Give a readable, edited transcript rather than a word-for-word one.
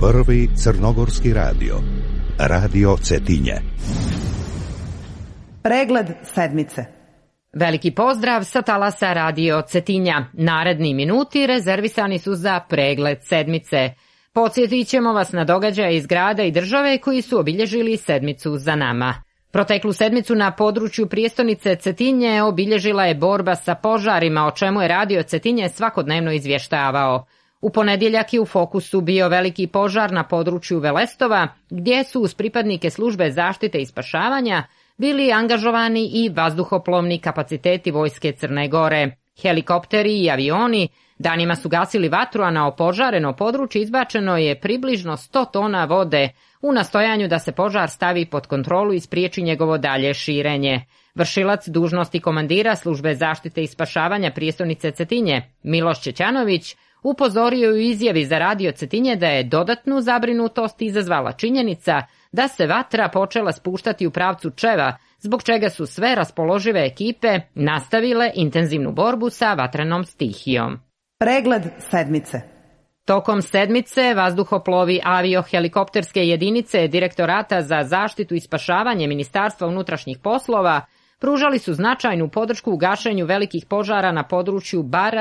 Prvi crnogorski radio. Radio Cetinje. Pregled sedmice. Veliki pozdrav sa talasa Radio Cetinja. Naredni minuti rezervisani su za pregled sedmice. Podsjetit ćemo vas na događaje iz grada i države koji su obilježili sedmicu za nama. Proteklu sedmicu na području prijestolnice Cetinje obilježila je borba sa požarima, o čemu je Radio Cetinje svakodnevno izvještavao. U ponedjeljak je u fokusu bio veliki požar na području Velestova, gdje su uz pripadnike službe zaštite i spašavanja bili angažovani i vazduhoplovni kapaciteti vojske Crne Gore. Helikopteri i avioni danima su gasili vatru, a na opožareno područje izbačeno je približno 100 tona vode u nastojanju da se požar stavi pod kontrolu i spriječi njegovo dalje širenje. Vršilac dužnosti komandira službe zaštite i spašavanja prijestolnice Cetinje, Miloš Čećanović, upozorio u izjavi za Radio Cetinje da je dodatnu zabrinutost izazvala činjenica da se vatra počela spuštati u pravcu Čeva, zbog čega su sve raspoložive ekipe nastavile intenzivnu borbu sa vatrenom stihijom. Pregled sedmice. Tokom sedmice vazduhoplovi avio-helikopterske jedinice Direktorata za zaštitu i spašavanje Ministarstva unutrašnjih poslova pružali su značajnu podršku u gašenju velikih požara na području Bara